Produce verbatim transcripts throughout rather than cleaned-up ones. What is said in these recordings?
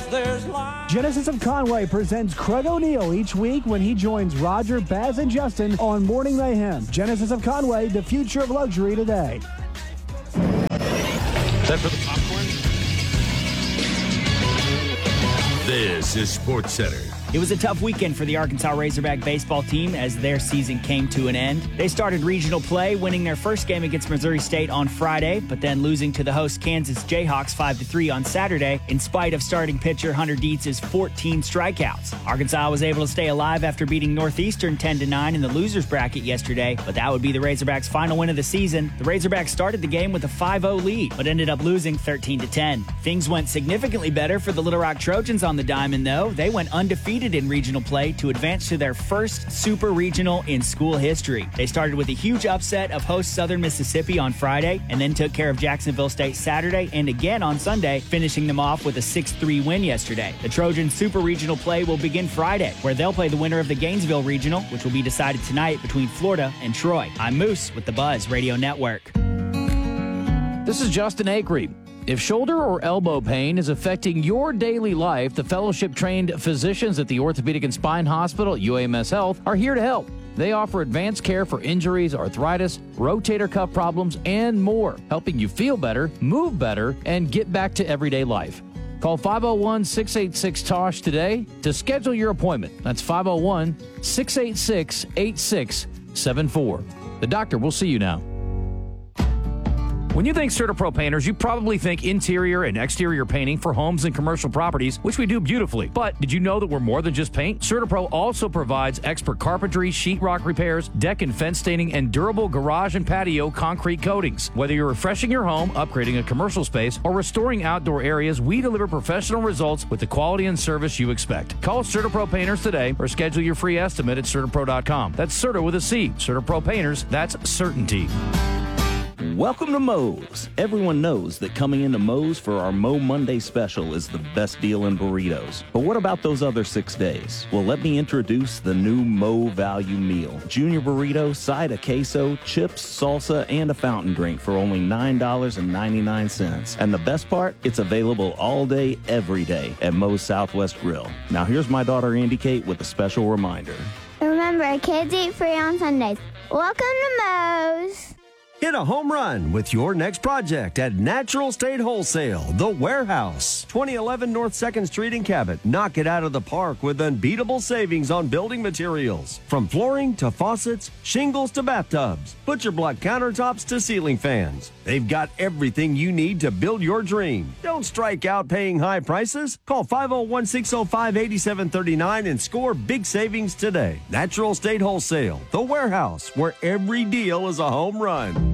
'cause there's life. Genesis of Conway presents Craig O'Neill each week when he joins Roger, Baz, and Justin on Morning Mayhem. Genesis of Conway, the future of luxury today. Time for the popcorn. This is Sports Center. It was a tough weekend for the Arkansas Razorback baseball team as their season came to an end. They started regional play, winning their first game against Missouri State on Friday, but then losing to the host Kansas Jayhawks five to three on Saturday, in spite of starting pitcher Hunter Dietz's fourteen strikeouts. Arkansas was able to stay alive after beating Northeastern ten to nine in the losers bracket yesterday, but that would be the Razorbacks' final win of the season. The Razorbacks started the game with a five oh lead, but ended up losing thirteen to ten. Things went significantly better for the Little Rock Trojans on the diamond, though. They went undefeated in regional play to advance to their first super regional in school history. They started with a huge upset of host Southern Mississippi on Friday and then took care of Jacksonville State Saturday and again on Sunday, finishing them off with a six three win yesterday. The Trojan super regional play will begin Friday, where they'll play the winner of the Gainesville regional, which will be decided tonight between Florida and Troy. I'm Moose with the Buzz Radio Network. This is Justin Acree. If shoulder or elbow pain is affecting your daily life, the fellowship-trained physicians at the Orthopedic and Spine Hospital at U A M S Health are here to help. They offer advanced care for injuries, arthritis, rotator cuff problems, and more, helping you feel better, move better, and get back to everyday life. Call five oh one, six eight six, T O S H today to schedule your appointment. That's five oh one, six eight six, eight six seven four. The doctor will see you now. When you think CertaPro Painters, you probably think interior and exterior painting for homes and commercial properties, which we do beautifully. But did you know that we're more than just paint? CertaPro also provides expert carpentry, sheetrock repairs, deck and fence staining, and durable garage and patio concrete coatings. Whether you're refreshing your home, upgrading a commercial space, or restoring outdoor areas, we deliver professional results with the quality and service you expect. Call CertaPro Painters today or schedule your free estimate at Certapro dot com. That's Certa with a C. CertaPro Painters, that's certainty. Welcome to Moe's. Everyone knows that coming into Moe's for our Mo Monday special is the best deal in burritos. But what about those other six days? Well, let me introduce the new Mo Value Meal. Junior burrito, side of queso, chips, salsa, and a fountain drink for only nine dollars and ninety-nine cents. And the best part? It's available all day, every day at Moe's Southwest Grill. Now here's my daughter Andy Kate with a special reminder. Remember, kids eat free on Sundays. Welcome to Moe's. Hit a home run with your next project at Natural State Wholesale, The Warehouse, twenty eleven North second Street in Cabot. Knock it out of the park with unbeatable savings on building materials. From flooring to faucets, shingles to bathtubs, butcher block countertops to ceiling fans. They've got everything you need to build your dream. Don't strike out paying high prices. Call five oh one, six oh five, eight seven three nine and score big savings today. Natural State Wholesale, The Warehouse, where every deal is a home run.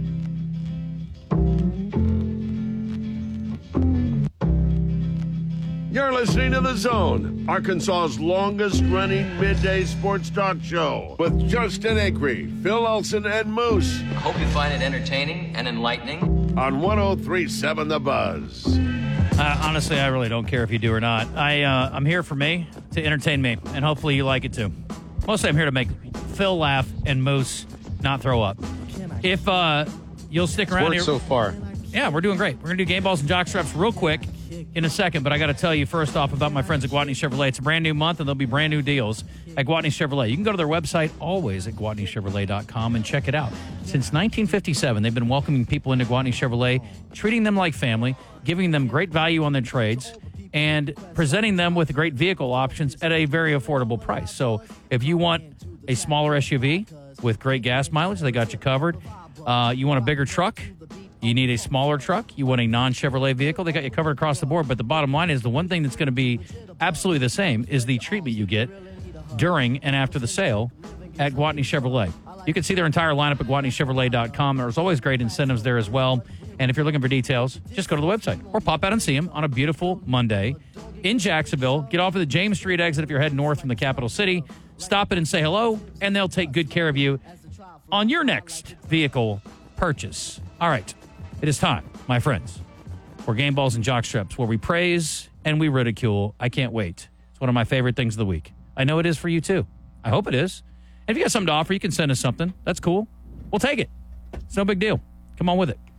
You're listening to The Zone, Arkansas's longest-running midday sports talk show with Justin Acree, Phil Olsen, and Moose. I hope you find it entertaining and enlightening. On one oh three point seven The Buzz. Uh, honestly, I really don't care if you do or not. I, uh, I'm here for me, to entertain me, and hopefully you like it too. Mostly I'm here to make Phil laugh and Moose not throw up. If uh, you'll stick around here. so far. Yeah, we're doing great. We're going to do game balls and jock straps real quick in a second, but I got to tell you first off about my friends at Gwatney Chevrolet. It's a brand new month, and there'll be brand new deals at Gwatney Chevrolet. You can go to their website, always at Gwatney Chevrolet dot com, and check it out. Since nineteen fifty-seven, they've been welcoming people into Gwatney Chevrolet, treating them like family, giving them great value on their trades, and presenting them with great vehicle options at a very affordable price. So if you want a smaller S U V with great gas mileage, they got you covered. Uh, you want a bigger truck? You need a smaller truck. You want a non-Chevrolet vehicle. They got you covered across the board. But the bottom line is the one thing that's going to be absolutely the same is the treatment you get during and after the sale at Gwatney Chevrolet. You can see their entire lineup at Gwatney Chevrolet dot com. There's always great incentives there as well. And if you're looking for details, just go to the website or pop out and see them on a beautiful Monday in Jacksonville. Get off of the James Street exit if you're heading north from the capital city. Stop it and say hello, and they'll take good care of you on your next vehicle purchase. All right. It is time, my friends, for Game Balls and Jock Straps, where we praise and we ridicule. I can't wait. It's one of my favorite things of the week. I know it is for you, too. I hope it is. And if you got something to offer, you can send us something. That's cool. We'll take it. It's no big deal. Come on with it.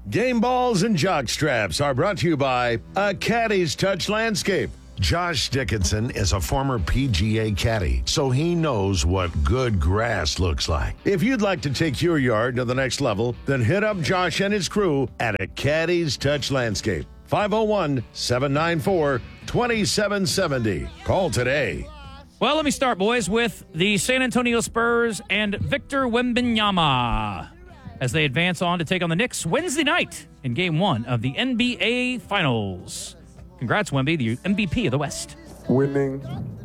Game balls and jock straps are brought to you by A Caddy's Touch Landscape. Josh Dickinson is a former P G A caddy, so he knows what good grass looks like. If you'd like to take your yard to the next level, then hit up Josh and his crew at A Caddy's Touch Landscape. five oh one, seven nine four, two seven seven oh. Call today. Well, let me start, boys, with the San Antonio Spurs and Victor Wembanyama as they advance on to take on the Knicks Wednesday night in Game one of the N B A Finals. Congrats, Wemby, the M V P of the West. Winning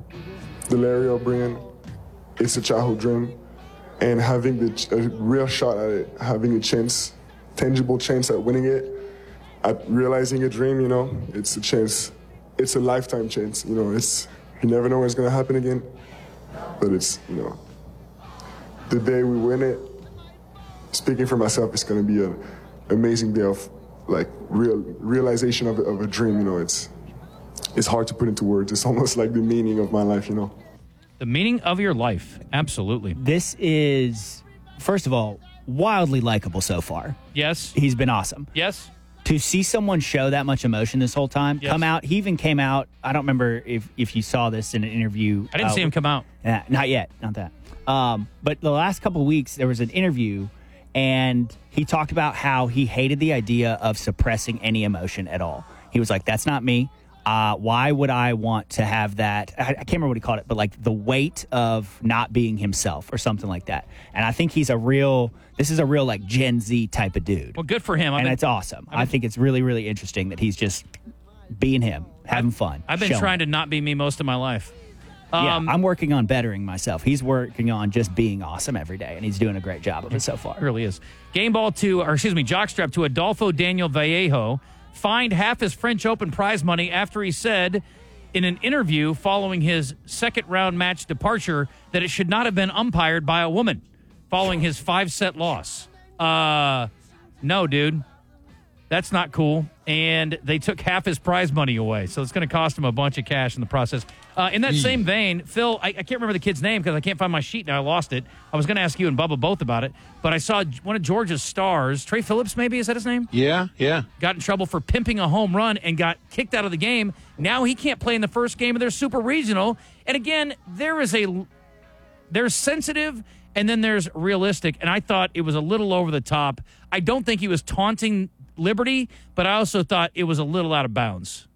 the Larry O'Brien, it's a childhood dream. And having the, a real shot at it, having a chance, tangible chance at winning it, at realizing a dream, you know, it's a chance. It's a lifetime chance, you know. It's you never know when it's going to happen again. But it's, you know, the day we win it, speaking for myself, it's going to be an amazing day of, like, real realization of a, of a dream, you know. It's it's hard to put into words. It's almost like the meaning of my life, you know. The meaning of your life, absolutely. This is, first of all, wildly likable so far. Yes. He's been awesome. Yes. To see someone show that much emotion this whole time, yes. come out. He even came out. I don't remember if, if you saw this in an interview. I didn't uh, see him come out. Uh, not yet. Not that. Um, but the last couple of weeks, there was an interview, and he talked about how he hated the idea of suppressing any emotion at all. He was like, that's not me. Uh, why would I want to have that? I, I can't remember what he called it, but like the weight of not being himself or something like that. And I think he's a real, this is a real like Gen Z type of dude. Well, good for him. I've and been, it's awesome. Been, I think it's really, really interesting that he's just being him, having I've, fun. I've been showing. trying to not be me most of my life. Um, yeah, I'm working on bettering myself. He's working on just being awesome every day, and he's doing a great job of it so far. It really is. Game ball to, or excuse me, jockstrap to Adolfo Daniel Vallejo. Fined half his French Open prize money after he said in an interview following his second round match departure that it should not have been umpired by a woman following his five-set loss. Uh, no, dude. That's not cool. And they took half his prize money away, so it's going to cost him a bunch of cash in the process. Uh, in that mm. same vein, Phil, I, I can't remember the kid's name because I can't find my sheet now. I lost it. I was going to ask you and Bubba both about it, but I saw one of Georgia's stars, Trey Phillips maybe, is that his name? Yeah, yeah. Got in trouble for pimping a home run and got kicked out of the game. Now he can't play in the first game of their Super Regional. And again, there is a there's sensitive and then there's realistic, and I thought it was a little over the top. I don't think he was taunting Liberty, but I also thought it was a little out of bounds.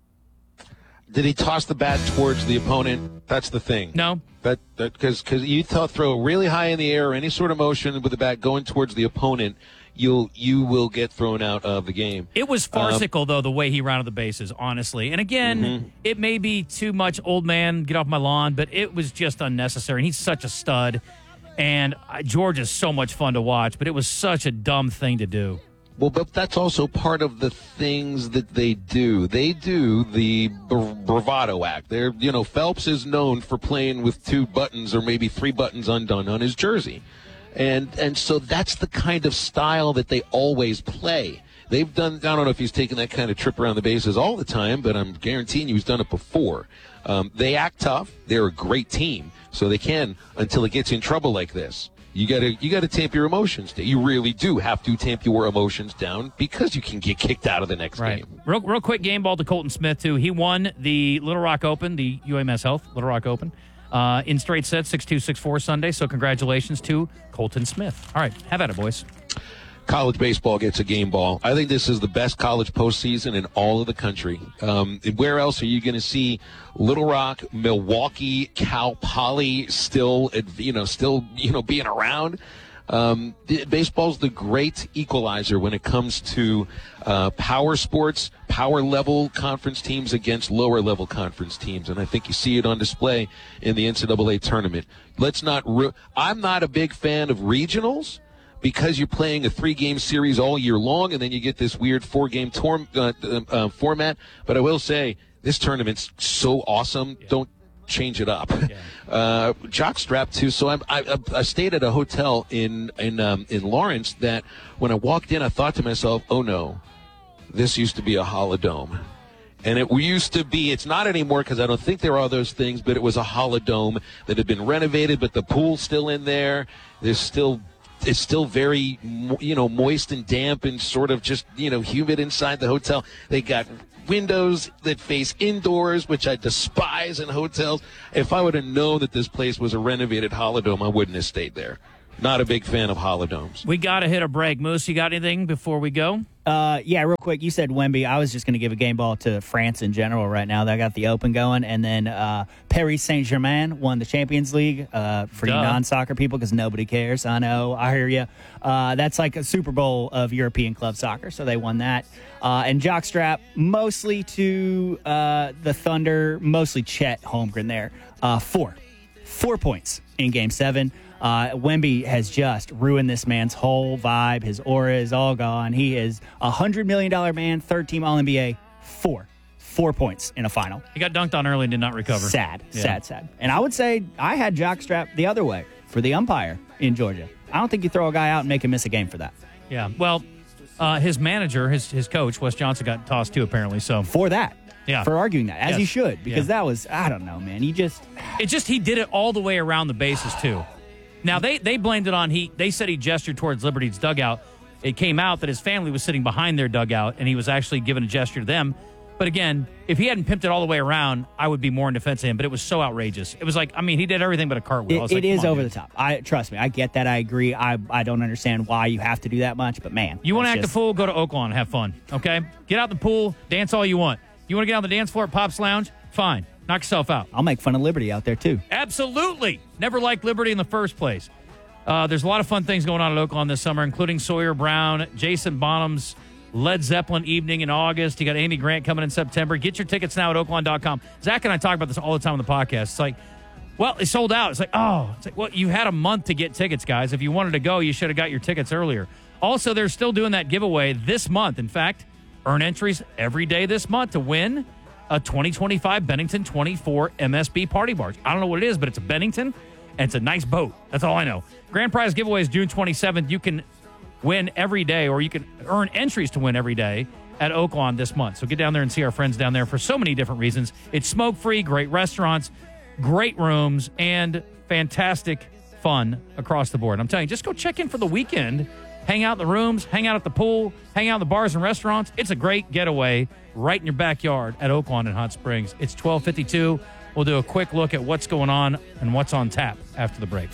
Did he toss the bat towards the opponent? That's the thing. No. That because because you th- throw really high in the air or any sort of motion with the bat going towards the opponent, you'll you will get thrown out of the game. It was farcical um, though the way he rounded the bases, honestly. And again, mm-hmm. it may be too much old man get off my lawn, but it was just unnecessary. And he's such a stud, and uh, George is so much fun to watch. But it was such a dumb thing to do. Well, but that's also part of the things that they do. They do the bra- bravado act. They're, you know, Phelps is known for playing with two buttons or maybe three buttons undone on his jersey. And and so that's the kind of style that they always play. They've done, I don't know if he's taken that kind of trip around the bases all the time, but I'm guaranteeing you he's done it before. Um, they act tough. They're a great team, so they can until it gets in trouble like this. You gotta you gotta tamp your emotions down. You really do have to tamp your emotions down because you can get kicked out of the next right. game. Real, real quick game ball to Colton Smith, too. He won the Little Rock Open, the U M S Health Little Rock Open, uh, in straight sets, six two, six four Sunday. So congratulations to Colton Smith. All right, have at it, boys. College baseball gets a game ball. I think this is the best college postseason in all of the country. Um, where else are you going to see Little Rock, Milwaukee, Cal Poly still, you know, still, you know, being around? Um, baseball's the great equalizer when it comes to uh, power sports, power level conference teams against lower level conference teams, and I think you see it on display in the N C double A tournament. Let's not. Re- I'm not a big fan of regionals, because you're playing a three-game series all year long, and then you get this weird four-game tor- uh, uh, format. But I will say, this tournament's so awesome. Yeah. Don't change it up. Yeah. Uh, jockstrap, too. So I'm, I, I stayed at a hotel in in um, in Lawrence that when I walked in, I thought to myself, oh, no, this used to be a Holodome. And it used to be, it's not anymore because I don't think there are those things, but it was a Holodome that had been renovated, but the pool's still in there. There's still it's still very, you know, moist and damp and sort of just, you know, humid inside the hotel. They got windows that face indoors, which I despise in hotels. If I would have known that this place was a renovated Holodome, I wouldn't have stayed there. Not a big fan of Holodomes. We got to hit a break. Moose, you got anything before we go? Uh, yeah, real quick. You said Wemby. I was just going to give a game ball to France in general right now. They got the Open going. And then uh, Paris Saint-Germain won the Champions League uh, for you Duh. non-soccer people because nobody cares. I know. I hear you. Uh, that's like a Super Bowl of European club soccer, so they won that. Uh, and jockstrap mostly to uh, the Thunder, mostly Chet Holmgren there. Uh, four. Four points in Game seven. Uh, Wemby has just ruined this man's whole vibe. His aura is all gone. He is a one hundred million dollars man, third-team All N B A, four. Four points in a final. He got dunked on early and did not recover. Sad, Yeah. sad, sad. And I would say I had jockstrap the other way for the umpire in Georgia. I don't think you throw a guy out and make him miss a game for that. Yeah, well, uh, his manager, his his coach, Wes Johnson, got tossed too, apparently. So For that. Yeah. For arguing that, as Yes. he should, because Yeah. that was, I don't know, man. He just... It just, he did it all the way around the bases, too. Now, they, they blamed it on, he. they said he gestured towards Liberty's dugout. It came out that his family was sitting behind their dugout, and he was actually giving a gesture to them. But again, if he hadn't pimped it all the way around, I would be more in defense of him. But it was so outrageous. It was like, I mean, he did everything but a cartwheel. I was It, like, it is come on, over dude. the top. I Trust me, I get that. I agree. I, I don't understand why you have to do that much, but man. You want to it's act just- a fool, go to Oaklawn and have fun, okay? Get out the pool, dance all you want. You want to get on the dance floor at Pop's Lounge? Fine. Knock yourself out. I'll make fun of Liberty out there, too. Absolutely. Never liked Liberty in the first place. Uh, there's a lot of fun things going on at Oaklawn this summer, including Sawyer Brown, Jason Bonham's Led Zeppelin evening in August. You got Amy Grant coming in September. Get your tickets now at oaklawn dot com. Zach and I talk about this all the time on the podcast. It's like, well, it sold out. It's like, oh, it's like, well, you had a month to get tickets, guys. If you wanted to go, you should have got your tickets earlier. Also, they're still doing that giveaway this month. In fact, earn entries every day this month to win a twenty twenty-five Bennington twenty-four M S B party barge. I don't know what it is, but it's a Bennington, and it's a nice boat. That's all I know. Grand prize giveaway is June twenty-seventh. You can win every day, or you can earn entries to win every day at Oaklawn this month. So get down there and see our friends down there for so many different reasons. It's smoke-free, great restaurants, great rooms, and fantastic fun across the board. I'm telling you, just go check in for the weekend. Hang out in the rooms, hang out at the pool, hang out in the bars and restaurants. It's a great getaway right in your backyard at Oaklawn in Hot Springs. It's twelve fifty-two. We'll do a quick look at what's going on and what's on tap after the break.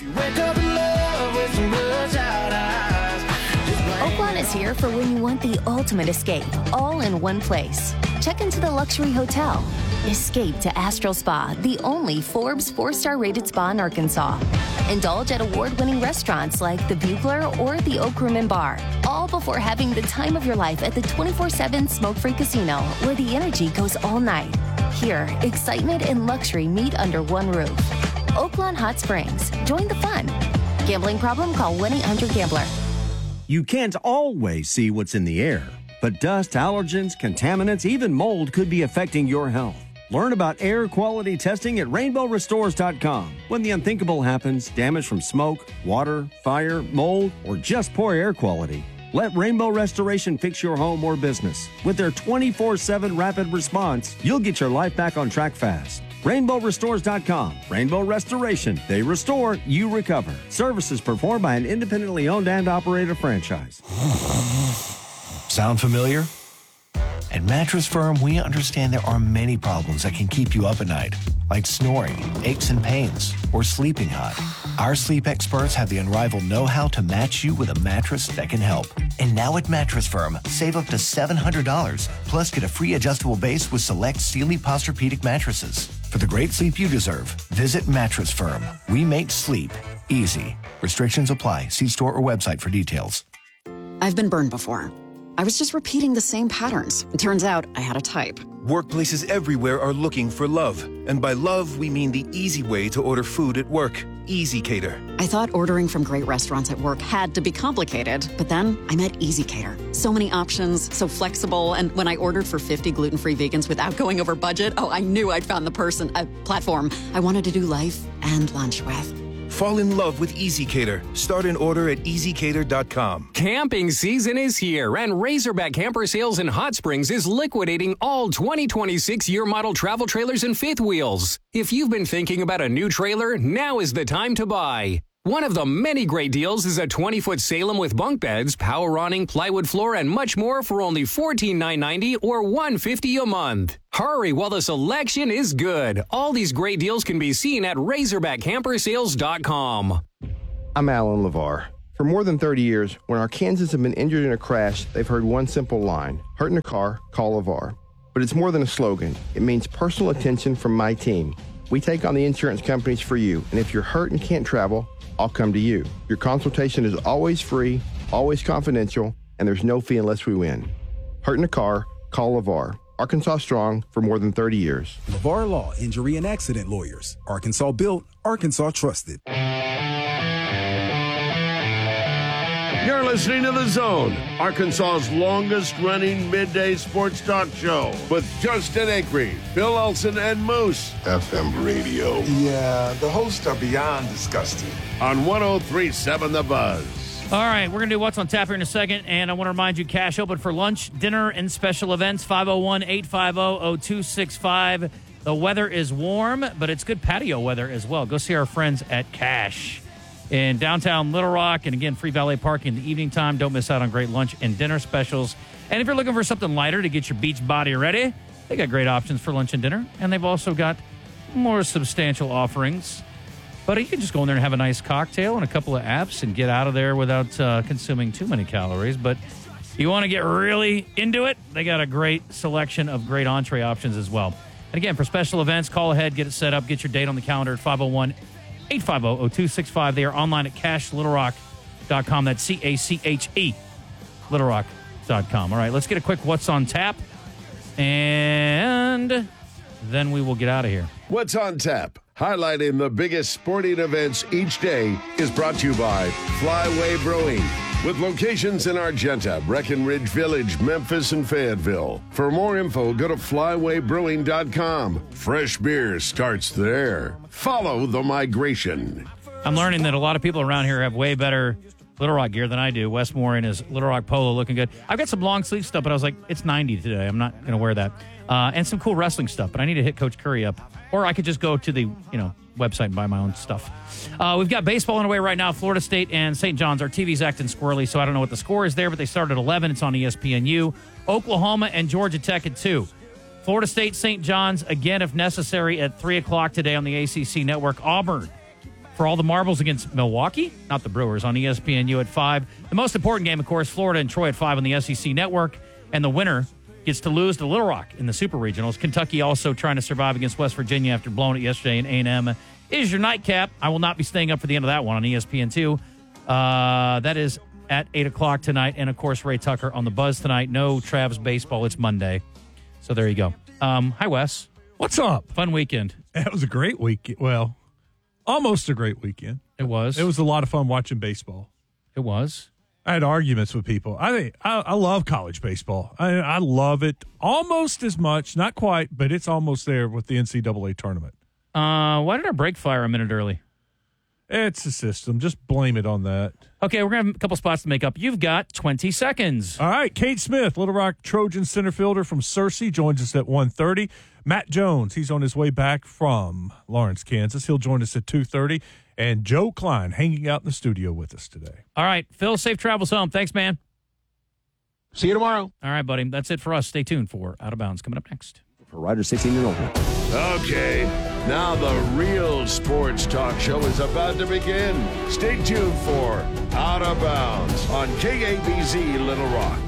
Oaklawn is here for when you want the ultimate escape, all in one place. Check into the luxury hotel. Escape to Astral Spa, the only Forbes four-star rated spa in Arkansas. Indulge at award-winning restaurants like the Bugler or the Oak Room and Bar, all before having the time of your life at the twenty-four seven smoke-free casino, where the energy goes all night. Here, excitement and luxury meet under one roof. Oaklawn Hot Springs. Join the fun. Gambling problem? Call one eight hundred gambler. You can't always see what's in the air, but dust, allergens, contaminants, even mold could be affecting your health. Learn about air quality testing at rainbow restores dot com. When the unthinkable happens, damage from smoke, water, fire, mold, or just poor air quality, let Rainbow Restoration fix your home or business. With their twenty-four seven rapid response, you'll get your life back on track fast. rainbow restores dot com. Rainbow Restoration. They restore, you recover. Services performed by an independently owned and operated franchise. Sound familiar? At Mattress Firm, we understand there are many problems that can keep you up at night, like snoring, aches and pains, or sleeping hot. Our sleep experts have the unrivaled know-how to match you with a mattress that can help. And now at Mattress Firm, save up to seven hundred dollars, plus get a free adjustable base with select Sealy Posturepedic mattresses. For the great sleep you deserve, visit Mattress Firm. We make sleep easy. Restrictions apply. See store or website for details. I've been burned before. I was just repeating the same patterns. It turns out I had a type. Workplaces everywhere are looking for love. And by love, we mean the easy way to order food at work. Easy Cater. I thought ordering from great restaurants at work had to be complicated, but then I met Easy Cater. So many options, so flexible, and when I ordered for fifty gluten-free vegans without going over budget, oh, I knew I'd found the person, a platform I wanted to do life and lunch with. Fall in love with Easy Cater. Start an order at easy cater dot com. Camping season is here, and Razorback Camper Sales in Hot Springs is liquidating all twenty twenty-six year model travel trailers and fifth wheels. If you've been thinking about a new trailer, now is the time to buy. One of the many great deals is a twenty-foot Salem with bunk beds, power awning, plywood floor, and much more for only fourteen thousand nine hundred ninety dollars or one hundred fifty dollars a month. Hurry while the selection is good. All these great deals can be seen at Razorback Camper Sales dot com. I'm Alan LeVar. For more than thirty years, when Arkansans have been injured in a crash, they've heard one simple line: hurt in a car, call LeVar. But it's more than a slogan. It means personal attention from my team. We take on the insurance companies for you, and if you're hurt and can't travel, I'll come to you. Your consultation is always free, always confidential, and there's no fee unless we win. Hurt in a car, call LeVar. Arkansas strong for more than thirty years. LeVar Law, Injury and Accident Lawyers. Arkansas built, Arkansas trusted. You're listening to The Zone, Arkansas's longest-running midday sports talk show with Justin Acree, Bill Olson, and Moose. F M radio. Yeah, the hosts are beyond disgusting. On one oh three point seven The Buzz. All right, we're going to do What's on Tap here in a second, and I want to remind you, cash open for lunch, dinner, and special events, five oh one, eight five oh, oh two six five. The weather is warm, but it's good patio weather as well. Go see our friends at Cash in downtown Little Rock, and again, free valet parking in the evening time. Don't miss out on great lunch and dinner specials. And if you're looking for something lighter to get your beach body ready, they got great options for lunch and dinner, and they've also got more substantial offerings. But you can just go in there and have a nice cocktail and a couple of apps and get out of there without uh, consuming too many calories. But you want to get really into it, they got a great selection of great entree options as well. And again, for special events, call ahead, get it set up, get your date on the calendar at five oh one, eight five oh, oh two six five. They are online at cash little rock dot com. That's C A C H E, little rock dot com. All right, let's get a quick What's on Tap, and then we will get out of here. What's on Tap, highlighting the biggest sporting events each day, is brought to you by Flyway Brewing, with locations in Argenta, Breckenridge Village, Memphis, and Fayetteville. For more info, go to flyway brewing dot com. Fresh beer starts there. Follow the migration. I'm learning that a lot of people around here have way better Little Rock gear than I do. Westmore in his Little Rock polo looking good. I've got some long sleeve stuff, but I was like, it's ninety today. I'm not going to wear that. Uh, and some cool wrestling stuff, but I need to hit Coach Curry up. Or I could just go to the, you know, website and buy my own stuff. Uh, we've got baseball underway right now. Florida State and Saint John's. Our T V's acting squirrely, so I don't know what the score is there, but they start at eleven. It's on E S P N U. Oklahoma and Georgia Tech at two. Florida State, Saint John's, again, if necessary, at three o'clock today on the A C C Network. Auburn for all the marbles against Milwaukee, not the Brewers, on E S P N U at five. The most important game, of course, Florida and Troy at five on the S E C Network. And the winner gets to lose to Little Rock in the Super Regionals. Kentucky also trying to survive against West Virginia after blowing it yesterday in A and M. Is your nightcap. I will not be staying up for the end of that one on E S P N two. Uh, that is at eight o'clock tonight. And, of course, Ray Tucker on the Buzz tonight. No Travs baseball. It's Monday. So there you go. Um, hi, Wes. What's up? Fun weekend. It was a great weekend. Well, almost a great weekend. It was. It was a lot of fun watching baseball. It was. I had arguments with people. I think I, I love college baseball. I, I love it almost as much, not quite, but it's almost there with the N C double A tournament. Uh, why did our break fire a minute early? It's the system. Just blame it on that. Okay, we're going to have a couple spots to make up. You've got twenty seconds. All right, Kate Smith, Little Rock Trojan center fielder from Searcy, joins us at one thirty. Matt Jones, he's on his way back from Lawrence, Kansas. He'll join us at two thirty. And Joe Klein hanging out in the studio with us today. All right, Phil, safe travels home. Thanks, man. See you tomorrow. All right, buddy. That's it for us. Stay tuned for Out of Bounds coming up next. For riders sixteen and older. Okay, now the real sports talk show is about to begin. Stay tuned for Out of Bounds on K A B Z Little Rock.